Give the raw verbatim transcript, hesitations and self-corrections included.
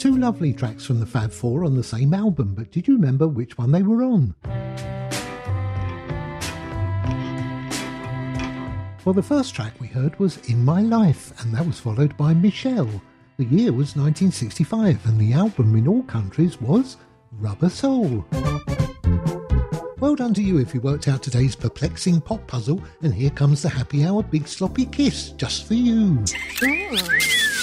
two lovely tracks from the Fab Four on the same album, but did you remember which one they were on? Well, the first track we heard was In My Life, and that was followed by Michelle. The year was nineteen sixty-five, and the album in all countries was Rubber Soul. Well done to you if you worked out today's perplexing pop puzzle, and here comes the Happy Hour Big Sloppy Kiss, just for you.